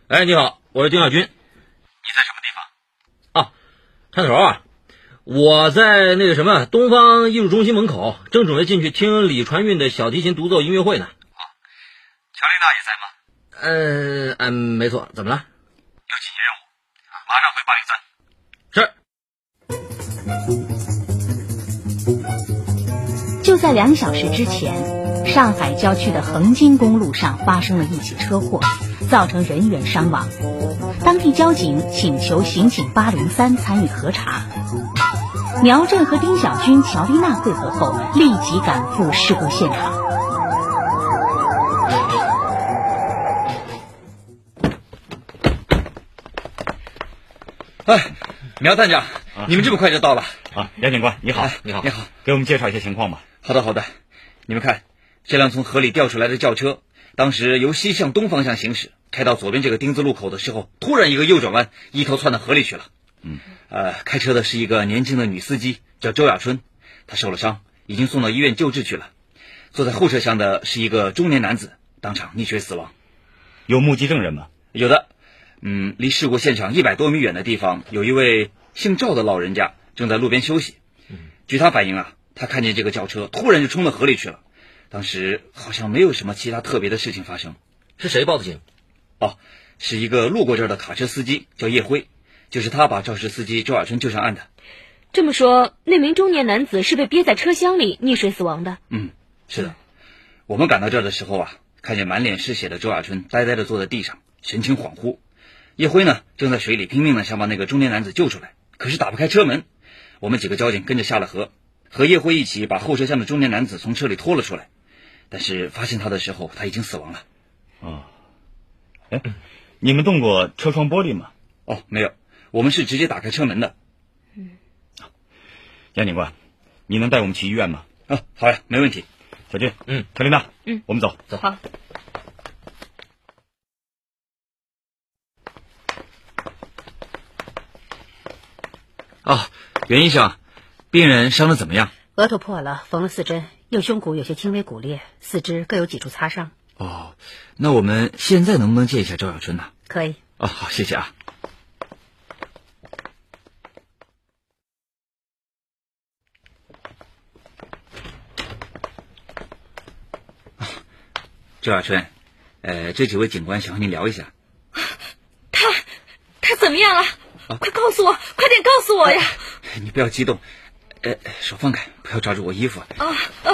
哎，你好，我是丁小军。 你在什么地方？ 啊，探头啊，我在那个什么东方艺术中心门口，正准备进去听李传运的小提琴独奏音乐会呢。 乔丽娜也在吗？ 没错，怎么了？ 有紧急任务，马上回 803。 是。就在2小时之前，上海郊区的横津公路上发生了一起车祸，造成人员伤亡。当地交警请求刑警803参与核查。苗震和丁小军、乔丽娜会合后，立即赶赴事故现场。 哎，苗探长，你们这么快就到了啊？杨警官，你好， 你好， 给我们介绍一下情况吧。 好的，你们看，这辆从河里调出来的轿车，当时由西向东方向行驶，开到左边这个丁字路口的时候，突然一个右转弯，一头窜到河里去了。开车的是一个年轻的女司机，叫周亚春，她受了伤，已经送到医院救治去了。坐在后车厢的是一个中年男子，当场溺水死亡。 有目击证人吗？ 有的。离事故现场100多米远的地方，有一位姓赵的老人家正在路边休息。据他反映啊，他看见这个轿车突然就冲到河里去了，当时好像没有什么其他特别的事情发生。 是谁报的警？ 是一个路过这儿的卡车司机，叫叶辉，就是他把肇事司机周亚春救上岸的。 这么说，那名中年男子是被憋在车厢里溺水死亡的？ 是的。我们赶到这儿的时候啊，看见满脸是血的周亚春呆呆地坐在地上，神情恍惚。叶辉呢，正在水里拼命地想把那个中年男子救出来，可是打不开车门。我们几个交警跟着下了河，和叶辉一起把后车厢的中年男子从车里拖了出来，但是发现他的时候他已经死亡了。 你们动过车窗玻璃吗？ 没有，我们是直接打开车门的。 杨警官，你能带我们去医院吗？ 好呀，没问题。 小军，乔丽娜，我们走。 好。 袁医生，病人伤得怎么样？ 额头破了，缝了4针，右胸骨有些轻微骨裂，四肢各有几处擦伤。 那我们现在能不能见一下周亚春呢？ 可以。 好，谢谢啊。周亚春，这几位警官想和你聊一下。 他怎么样了？快告诉我，快点告诉我呀！ 你不要激动，手放开，不要抓住我衣服。